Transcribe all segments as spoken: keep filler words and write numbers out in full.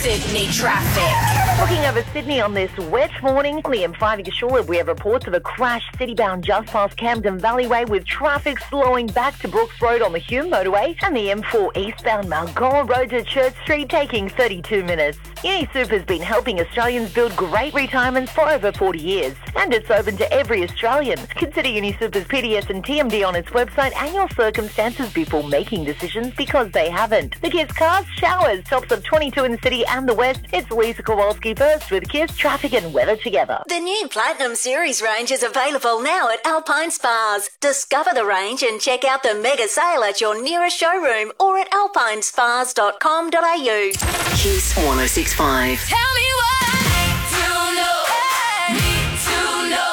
Sydney traffic. Looking over Sydney on this wet morning, on the M five in Shortland, we have reports of a crash city-bound just past Camden Valleyway with traffic slowing back to Brooks Road on the Hume motorway and the M four eastbound Mulgoa Road to Church Street taking thirty-two minutes. UniSuper's been helping Australians build great retirements for over forty years, and it's open to every Australian. Consider UniSuper's P D S and T M D on its website and your circumstances before making decisions, because they haven't. The Kiss Cars Showers, tops of twenty-two in the city and the west. It's Lisa Kowalski first with Kiss Traffic and Weather together. The new Platinum Series range is available now at Alpine Spas. Discover the range and check out the mega sale at your nearest showroom or at alpine spas dot com dot a u. Kiss one oh six point five. Tell me what I need to know. Need to know.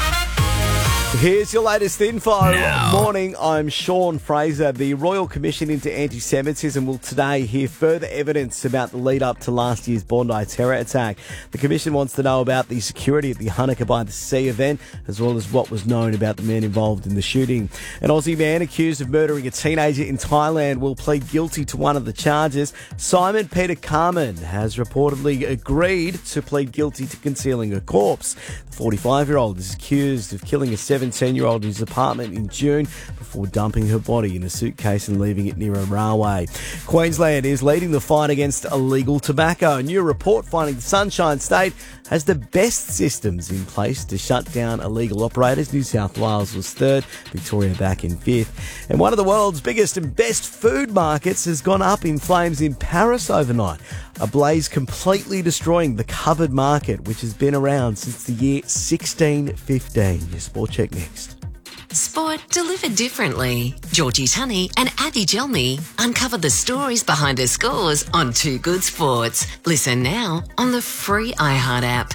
Here's your latest info. Now. Morning, I'm Sean Fraser. The Royal Commission into Anti-Semitism will today hear further evidence about the lead-up to last year's Bondi terror attack. The Commission wants to know about the security at the Hanukkah by the Sea event, as well as what was known about the men involved in the shooting. An Aussie man accused of murdering a teenager in Thailand will plead guilty to one of the charges. Simon Peter Carmen has reportedly agreed to plead guilty to concealing a corpse. The forty-five-year-old is accused of killing a seventeen-year-old in his apartment in June before dumping her body in a suitcase and leaving it near a railway. Queensland is leading the fight against illegal tobacco. A new report finding the Sunshine State has the best systems in place to shut down illegal operators. New South Wales was third, Victoria back in fifth. And one of the world's biggest and best food markets has gone up in flames in Paris overnight. A blaze completely destroying the covered market, which has been around since the year sixteen fifteen. Your Sport Check next. Sport delivered differently. Georgie Tunney and Abby Gelmy uncover the stories behind the scores on Two Good Sports. Listen now on the free iHeart app.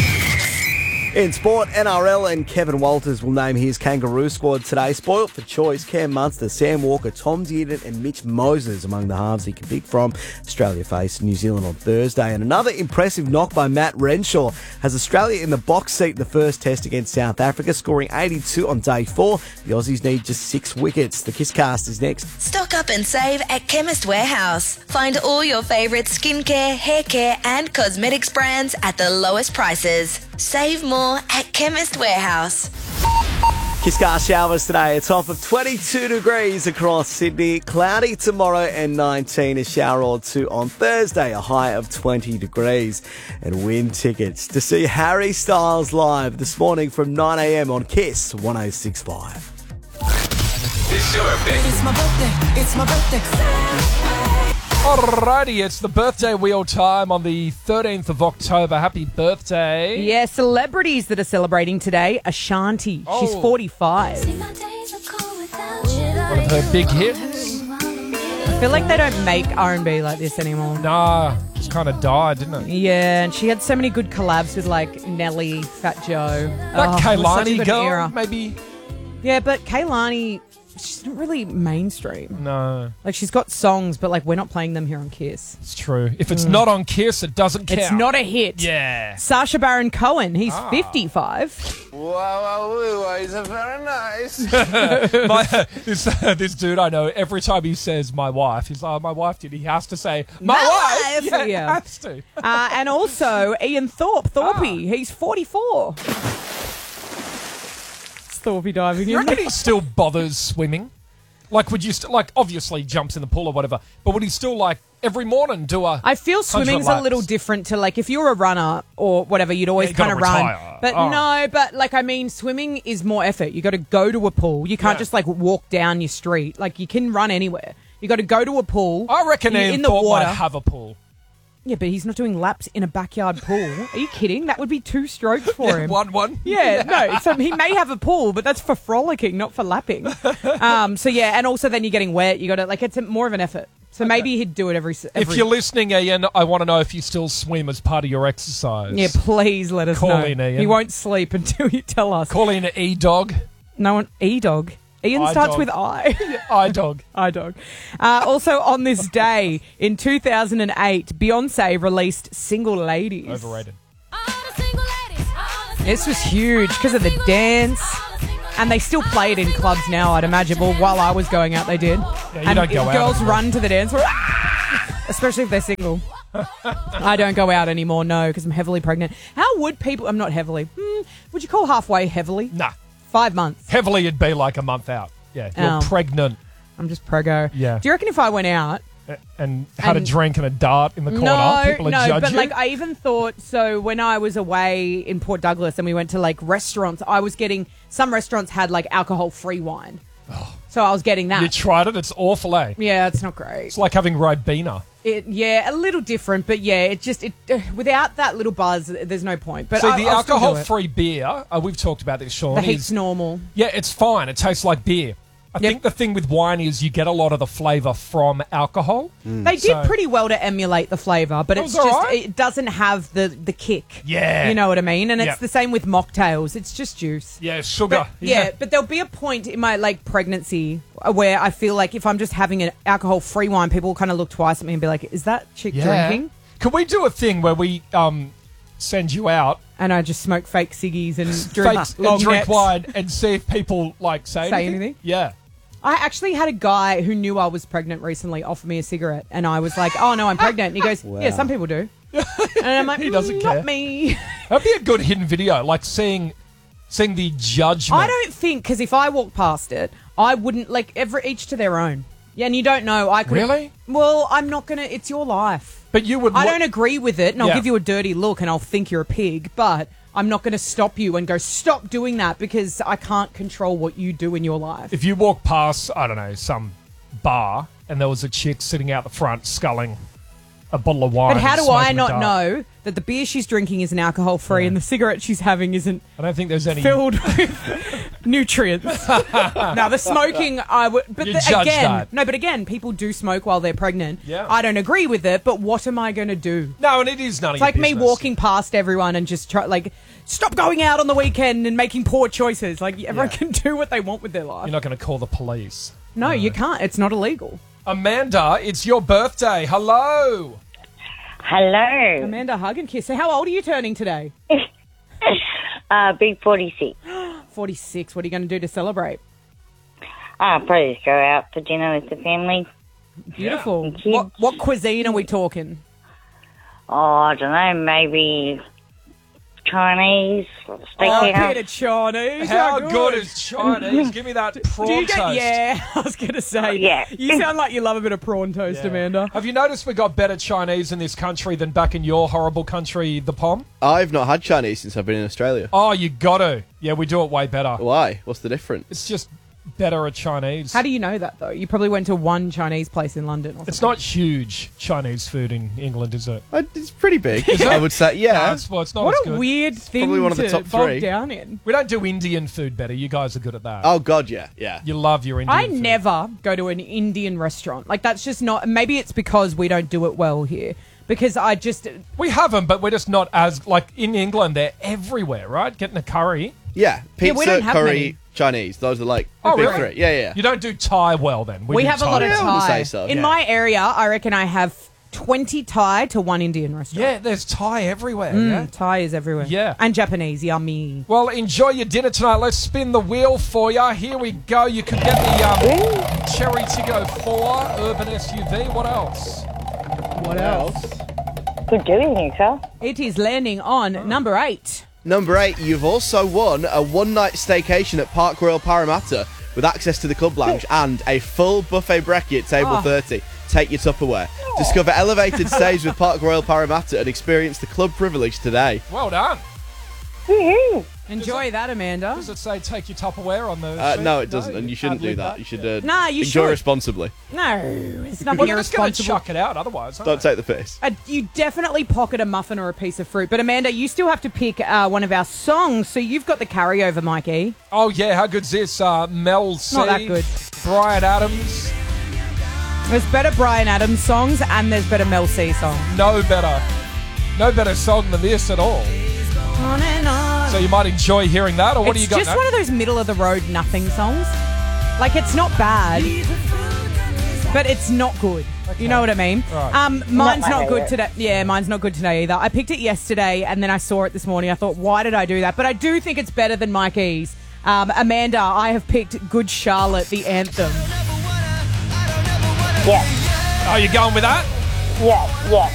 In sport, N R L and Kevin Walters will name his Kangaroo squad today. Spoilt for choice, Cam Munster, Sam Walker, Tom Dearden and Mitch Moses among the halves he can pick from. Australia face New Zealand on Thursday. And another impressive knock by Matt Renshaw has Australia in the box seat in the first test against South Africa, scoring eighty-two on day four. The Aussies need just six wickets. The Kisscast is next. Stock up and save at Chemist Warehouse. Find all your favourite skincare, hair care and cosmetics brands at the lowest prices. Save more at Chemist Warehouse. Kisscast showers today. A top of twenty-two degrees across Sydney. Cloudy tomorrow and nineteen. A shower or two on Thursday. A high of twenty degrees. And win tickets to see Harry Styles live this morning from nine a.m. on Kiss one oh six point five. It's your birthday. It's my birthday. It's my birthday. Alrighty, it's the birthday wheel time on the thirteenth of October. Happy birthday. Yeah, celebrities that are celebrating today. Ashanti. Oh. She's forty-five. One of her big hits. I feel like they don't make R and B like this anymore. Nah, just kind of died, didn't it? Yeah, and she had so many good collabs with like Nelly, Fat Joe. That Oh, it was such a Kehlani good girl, era. maybe? Yeah, but Kehlani, she's not really mainstream. No, Like, she's got songs, but like we're not playing them here on Kiss. it's true. If it's not on Kiss, it doesn't count. It's not a hit. Yeah. Sacha Baron Cohen, he's Ah. fifty-five. Wow, wow, wow, he's a very nice. my, this, uh, this dude I know, every time he says my wife, he's like, oh, my wife did. He has to say, my, My wife. wife! Yeah, Yeah. has to. Uh, and also Ian Thorpe, Thorpe, he's forty-four. It's Thorpe diving You in. reckon he still bothers swimming? Like, would you, st- like, obviously jumps in the pool or whatever, but would he still, like, every morning do a... I feel one hundred swimming's a laps? little different to, like, if you're a runner or whatever, you'd always Yeah, you kind of gotta run. retire. But Oh. no, but, like, I mean, swimming is more effort. You got to go to a pool. You can't Yeah. just, like, walk down your street. Like, you can run anywhere. You got to go to a pool. I reckon you're Ian in the Thorpe water. might have a pool. Yeah, but he's not doing laps in a backyard pool. Are you kidding? That would be two strokes for Yeah, him. one, one. Yeah, no. So he may have a pool, but that's for frolicking, not for lapping. Um, so yeah, and also then you're getting wet. You got to like it's a, more of an effort. So maybe he'd do it every. every If you're listening, Ian, I want to know if you still swim as part of your exercise. yeah, please let us Call know. in, Ian. He won't sleep until you tell us. Call in E-Dog. No one, E dog. Ian I starts dog. with I. I-Dog. I dog. Uh, also on this day in two thousand eight, Beyonce released "Single Ladies." Overrated. This was huge because of the dance. And they still play it in clubs now, I'd imagine. Well, while I was going out, they did. Yeah, you and don't go out girls anymore. run to the dance floor, especially if they're single. I don't go out anymore, no, because I'm heavily pregnant. How would people... I'm not heavily. Hmm, would you call halfway heavily? Nah. Five months. Heavily, it'd be like a month out. Yeah, you're Oh. pregnant. I'm just prego. Yeah. Do you reckon if I went out... a- And had And- a drink and a dart in the corner, No, people would no, judge but you? like I even thought, so when I was away in Port Douglas and we went to like restaurants, I was getting, some restaurants had like alcohol-free wine. So I was getting that. You tried it, it's awful, eh? Yeah, it's not great. It's like having Ribena. It, yeah, a little different, but yeah, it just it uh, without that little buzz, there's no point. But See, I, the I'll still do it. alcohol-free beer, uh, we've talked about this, Sean. The is- heat's normal. Yeah, it's fine. It tastes like beer. I Yep. think the thing with wine is you get a lot of the flavour from alcohol. They did So- pretty well to emulate the flavour, but It it's was just alright. it doesn't have the the kick. Yeah. You know what I mean? And it's Yep. the same with mocktails. It's just juice. Yeah, sugar. But, yeah. but there'll be a point in my like pregnancy where I feel like if I'm just having an alcohol-free wine, people will kind of look twice at me and be like, "Is that chick Yeah. drinking?" Can we do a thing where we um, send you out, And I just smoke fake ciggies and drink fake, long and drink necks. wine, and see if people like say, Say anything? Yeah. I actually had a guy who knew I was pregnant recently offer me a cigarette, and I was like, "Oh no, I'm pregnant." And he goes, Wow. "Yeah, some people do." And I'm like, He doesn't "Mm, care." Not me. That'd be a good hidden video, like seeing seeing the judgment. I don't think because if I walked past it, I wouldn't like every each to their own. Yeah, and you don't know. I could Really? Well, I'm not gonna. It's your life. But you would. I lo- don't agree with it, and I'll Yeah. give you a dirty look, and I'll think you're a pig. But I'm not going to stop you and go stop doing that because I can't control what you do in your life. If you walk past, I don't know, some bar, and there was a chick sitting out the front sculling a bottle of wine. But how and do I smoking a not dart. know that the beer she's drinking isn't alcohol free and the cigarette she's having isn't I don't think there's any. filled with nutrients? Now the smoking, I would, but You the, judge again, that. no, but again, people do smoke while they're pregnant. Yeah. I don't agree with it, but what am I going to do? No, and it is none of It's your like me business. walking past everyone and just try like stop going out on the weekend and making poor choices. Like everyone Yeah. can do what they want with their life. You're not going to call the police. no, you can't. It's not illegal. Amanda, it's your birthday. Hello. Hello. Amanda, hug and kiss. So how old are you turning today? Uh, big forty-six. forty-six. What are you going to do to celebrate? Uh, probably just go out for dinner with the family. Beautiful. Kids. What, what cuisine are we talking? Oh, I don't know, maybe Chinese, Oh, steakhouse. bit of Chinese. How good is Chinese? Give me that prawn Do you get, toast. yeah, I was going to say. Yeah. You sound like you love a bit of prawn toast, Yeah. Amanda. Have you noticed we got better Chinese in this country than back in your horrible country, the P O M? I've not had Chinese since I've been in Australia. Oh, you got to. Yeah, we do it way better. Why? What's the difference? It's just better at Chinese. How do you know that, though? You probably went to one Chinese place in London or something. It's not huge Chinese food in England, is it? Uh, It's pretty big, I would say. Yeah. No, it's, well, it's not What as a good. weird thing probably one of the to top bog three. down in. We don't do Indian food better. You guys are good at that. Oh, God, yeah. Yeah. You love your Indian I food. never go to an Indian restaurant. Like, that's just not... Maybe it's because we don't do it well here. Because I just... We have them, but we're just not as... Like, in England, they're everywhere, right? Getting a curry. Yeah. Pizza, we don't have curry, many. Chinese. Those are like the Oh, big really? three. Yeah, yeah. You don't do Thai well, then. We do have a Thai lot of well. Yeah, I would Thai. say so, In yeah. my area, I reckon I have twenty Thai to one Indian restaurant. Yeah, there's Thai everywhere, Mm, yeah? Thai is everywhere. Yeah. And Japanese, yummy. Well, enjoy your dinner tonight. Let's spin the wheel for you. Here we go. You could get the um, Cherry Tiggo four Urban S U V. What else? What else? Good doing you, Carl. It is landing on number eight. Number eight, you've also won a one-night staycation at Park Royal Parramatta with access to the club lounge and a full buffet brekkie at table Oh. thirty. Take your Tupperware. Discover elevated stays with Park Royal Parramatta and experience the club privilege today. Well done. Woohoo. Enjoy that, Amanda. Does it say take your Tupperware on the Uh, sheet? no, it doesn't, and you shouldn't can't do leave that. You should Yeah. uh, Nah, you enjoy should. responsibly. No, it's nothing Well, you're just going to irresponsible. chuck it out otherwise, aren't Don't they? take the piss. Uh, you definitely pocket a muffin or a piece of fruit. But Amanda, you still have to pick uh, one of our songs, so you've got the carryover, Mikey. Oh, yeah. How good's this? Uh, Mel C. Not that good. Brian Adams. There's better Brian Adams songs and there's better Mel C songs. No better. No better song than this at all. On and on. So you might enjoy hearing that, or what it's do you got just now? one of those middle of the road nothing songs. Like it's not bad, but it's not good. You know what I mean? Right. Um, mine's my not good favourite. today. Yeah, mine's not good today either. I picked it yesterday and then I saw it this morning. I thought, why did I do that? But I do think it's better than Mikey's. Um, Amanda, I have picked Good Charlotte, the anthem. Yeah. Are you going with that? Yeah, yeah.